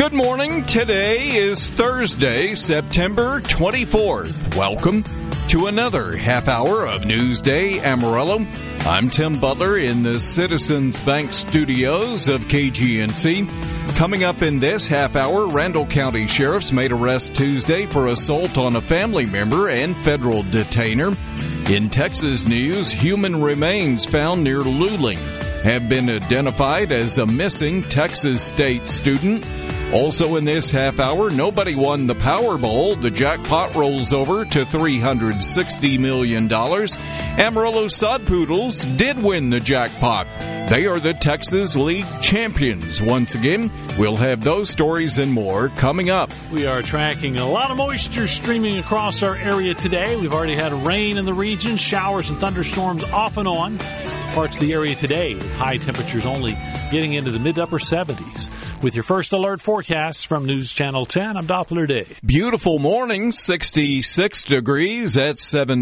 Good morning. Today is Thursday, September 24th. Welcome to another half hour of Newsday Amarillo. I'm Tim Butler in the Citizens Bank studios of KGNC. Coming up in this half hour, Randall County Sheriffs made arrest Tuesday for assault on a family member and federal detainer. In Texas news, human remains found near Luling have been identified as a missing Texas State student. Also in this half hour, nobody won the Powerball. The jackpot rolls over to $360 million. Amarillo Sod Poodles did win the jackpot. They are the Texas League champions once again. We'll have those stories and more coming up. We are tracking a lot of moisture streaming across our area today. We've already had rain in the region, showers and thunderstorms off and on. Parts of the area today with high temperatures only getting into the mid-upper 70s. With your first alert forecast from News Channel 10, I'm Doppler Dave. Beautiful morning, 66 degrees at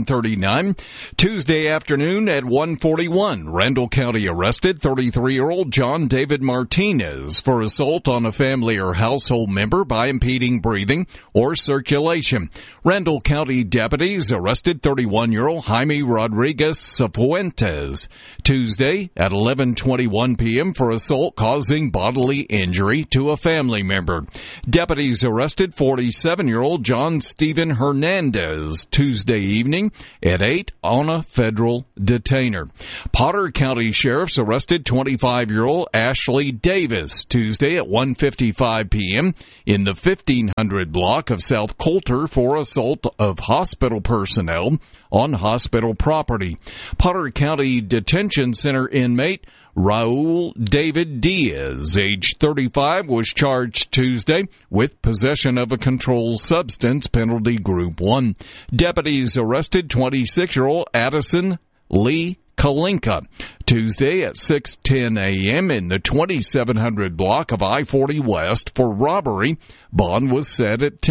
7:39. Tuesday afternoon at 1:41, Randall County arrested 33-year-old John David Martinez for assault on a family or household member by impeding breathing or circulation. Randall County deputies arrested 31-year-old Jaime Rodriguez Cifuentes Tuesday at 11:21 p.m. for assault causing bodily injury to a family member. Deputies arrested 47-year-old John Stephen Hernandez Tuesday evening at 8 on a federal detainer. Potter County Sheriffs arrested 25-year-old Ashley Davis Tuesday at 1:55 p.m. in the 1500 block of South Coulter for assault of hospital personnel on hospital property. Potter County Detention Center inmate Raul David Diaz, age 35, was charged Tuesday with possession of a controlled substance, penalty group 1. Deputies arrested 26-year-old Addison Lee Kalinka Tuesday at 6:10 a.m. in the 2700 block of I-40 West for robbery. Bond was set at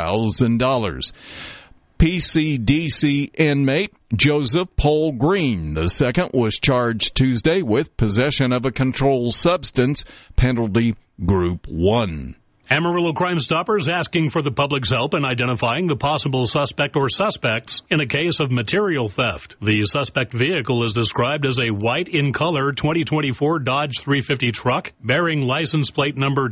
$10,000. PCDC inmate Joseph Paul Green II was charged Tuesday with possession of a controlled substance, penalty group 1. Amarillo Crime Stoppers asking for the public's help in identifying the possible suspect or suspects in a case of material theft. The suspect vehicle is described as a white in color 2024 Dodge 350 truck bearing license plate number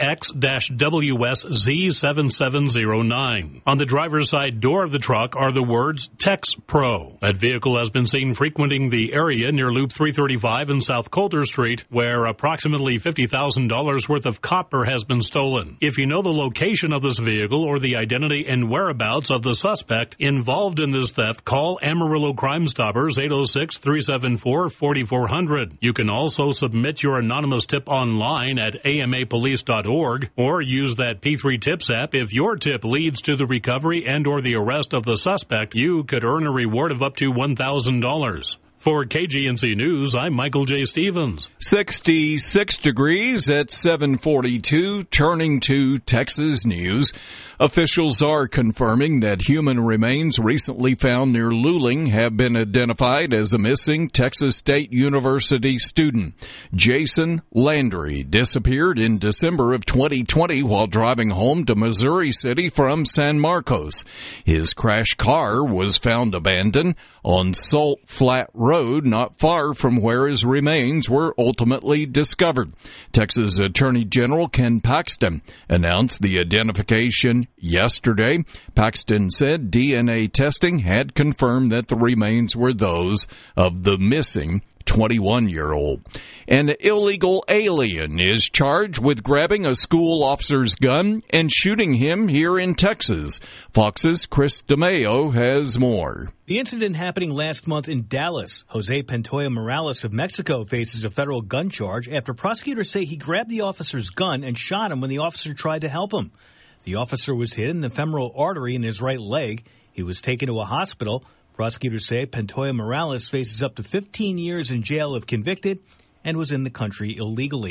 TX-WSZ7709. On the driver's side door of the truck are the words Tex Pro. That vehicle has been seen frequenting the area near Loop 335 and South Coulter Street, where approximately $50,000 worth of copper has been stolen. If you know the location of this vehicle or the identity and whereabouts of the suspect involved in this theft, call Amarillo Crime Stoppers 806-374-4400. You can also submit your anonymous tip online at amapolice.org or use that P3 Tips app. If your tip leads to the recovery and or the arrest of the suspect, you could earn a reward of up to $1,000. For KGNC News, I'm Michael J. Stevens. 66 degrees at 7:42. Turning to Texas news. Officials are confirming that human remains recently found near Luling have been identified as a missing Texas State University student. Jason Landry disappeared in December of 2020 while driving home to Missouri City from San Marcos. His crashed car was found abandoned on Salt Flat Road, not far from where his remains were ultimately discovered. Texas Attorney General Ken Paxton announced the identification yesterday. Paxton said DNA testing had confirmed that the remains were those of the missing 21-year-old. An illegal alien is charged with grabbing a school officer's gun and shooting him here in Texas. Fox's Chris DeMeo has more. The incident happening last month in Dallas. Jose Pantoja Morales of Mexico faces a federal gun charge after prosecutors say he grabbed the officer's gun and shot him when the officer tried to help him. The officer was hit in the femoral artery in his right leg. He was taken to a hospital. Prosecutors say Pantoja Morales faces up to 15 years in jail if convicted and was in the country illegally.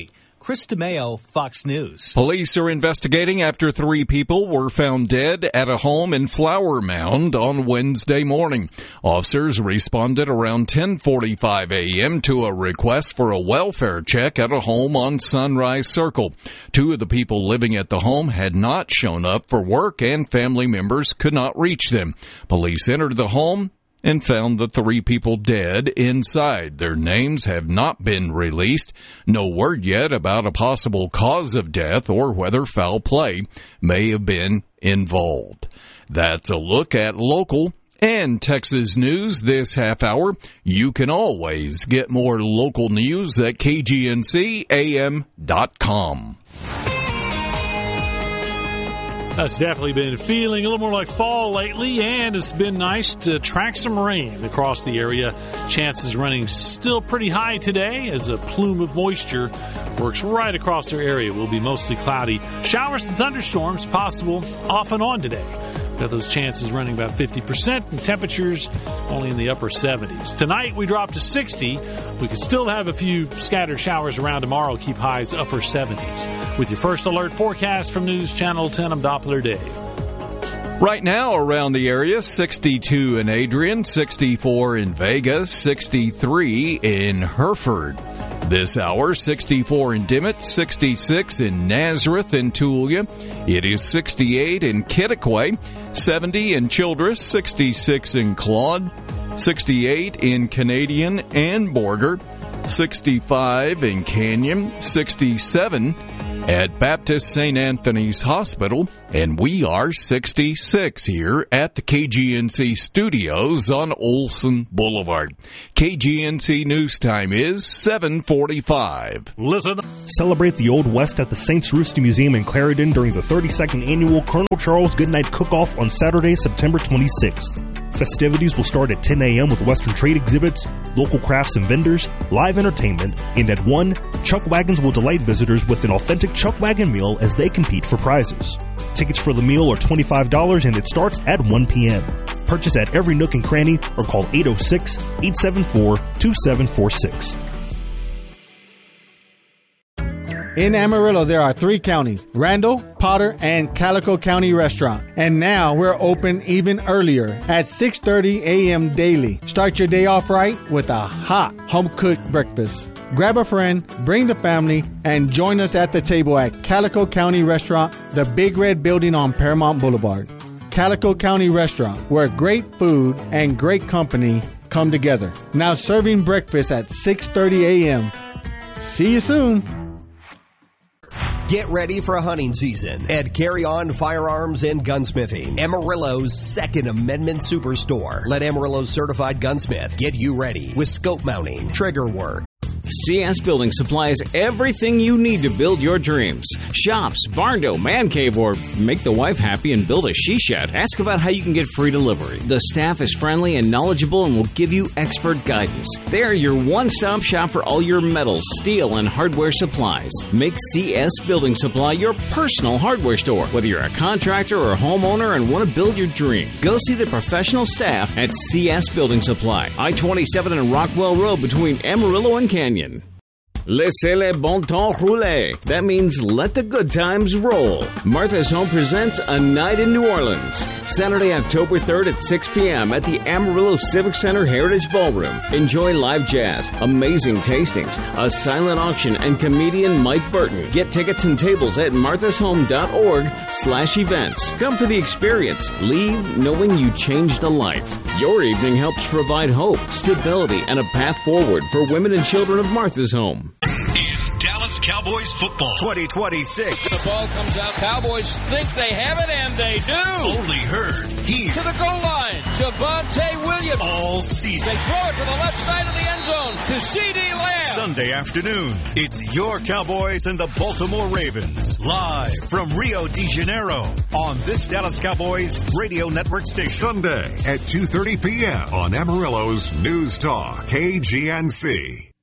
Chris DeMeo, Fox News. Police are investigating after 3 people were found dead at a home in Flower Mound on Wednesday morning. Officers responded around 10:45 a.m. to a request for a welfare check at a home on Sunrise Circle. 2 of the people living at the home had not shown up for work and family members could not reach them. Police entered the home and found the 3 people dead inside. Their names have not been released. No word yet about a possible cause of death or whether foul play may have been involved. That's a look at local and Texas news this half hour. You can always get more local news at KGNCAM.com. That's definitely been feeling a little more like fall lately, and it's been nice to track some rain across the area. Chances running still pretty high today as a plume of moisture works right across our area. Will be mostly cloudy. Showers and thunderstorms possible off and on today. Got those chances running about 50%, and temperatures only in the upper 70s. Tonight we drop to 60. We could still have a few scattered showers around tomorrow. Keep highs upper 70s. With your first alert forecast from News Channel 10, I'm Doppler Dave. Right now around the area, 62 in Adrian, 64 in Vega, 63 in Hereford. This hour, 64 in Dimmitt, 66 in Nazareth and Tulia. It is 68 in Kittiquay, 70 in Childress, 66 in Claude, 68 in Canadian and Borger, 65 in Canyon, 67 at Baptist St. Anthony's Hospital, and we are 66 here at the KGNC studios on Olson Boulevard. KGNC News Time is 7:45. Listen. Celebrate the Old West at the St. Cerusty Museum in Clarendon during the 32nd Annual Colonel Charles Goodnight Cook-Off on Saturday, September 26th. Festivities will start at 10 a.m. with Western trade exhibits, local crafts and vendors, live entertainment, and at 1, Chuck Wagons will delight visitors with an authentic Chuck Wagon meal as they compete for prizes. Tickets for the meal are $25 and it starts at 1 p.m. Purchase at every nook and cranny or call 806-874-2746. In Amarillo, there are 3 counties, Randall, Potter, and Calico County Restaurant. And now we're open even earlier at 6:30 a.m. daily. Start your day off right with a hot home-cooked breakfast. Grab a friend, bring the family, and join us at the table at Calico County Restaurant, the Big Red Building on Paramount Boulevard. Calico County Restaurant, where great food and great company come together. Now serving breakfast at 6:30 a.m. See you soon. Get ready for a hunting season at Carry On Firearms and Gunsmithing, Amarillo's Second Amendment Superstore. Let Amarillo's certified gunsmith get you ready with scope mounting, trigger work. CS Building supplies everything you need to build your dreams. Shops, barn door, man cave, or make the wife happy and build a she-shed. Ask about how you can get free delivery. The staff is friendly and knowledgeable and will give you expert guidance. They are your one-stop shop for all your metals, steel, and hardware supplies. Make CS Building Supply your personal hardware store. Whether you're a contractor or a homeowner and want to build your dream, go see the professional staff at CS Building Supply. I-27 and Rockwell Road between Amarillo and Canyon. Laissez le bon temps rouler. That means let the good times roll. Martha's Home presents A Night in New Orleans. Saturday, October 3rd at 6 p.m. at the Amarillo Civic Center Heritage Ballroom. Enjoy live jazz, amazing tastings, a silent auction, and comedian Mike Burton. Get tickets and tables at marthashome.org/events. Come for the experience. Leave knowing you changed a life. Your evening helps provide hope, stability, and a path forward for women and children of Martha's Home. Dallas Cowboys football 2026. The ball comes out. Cowboys think they have it, and they do. Only heard here. To the goal line. Javonte Williams. All season. They throw it to the left side of the end zone to CeeDee Lamb. Sunday afternoon, it's your Cowboys and the Baltimore Ravens. Live from Rio de Janeiro on this Dallas Cowboys radio network station. Sunday at 2:30 p.m. on Amarillo's News Talk, KGNC.